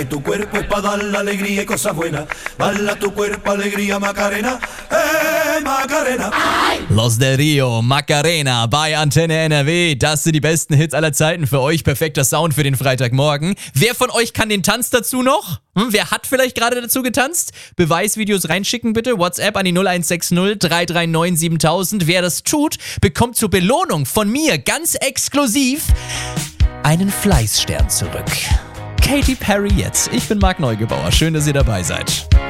Tu cuerpo es para dar la alegría y cosas buenas. Bala tu cuerpo, alegría, Macarena. Macarena. Los del Rio, Macarena bei Antenne NRW. Das sind die besten Hits aller Zeiten für euch. Perfekter Sound für den Freitagmorgen. Wer von euch kann den Tanz dazu noch? Wer hat vielleicht gerade dazu getanzt? Beweisvideos reinschicken bitte. WhatsApp an die 0160 339 7000. Wer das tut, bekommt zur Belohnung von mir ganz exklusiv einen Fleißstern zurück. Katy Perry jetzt. Ich bin Marc Neugebauer. Schön, dass ihr dabei seid.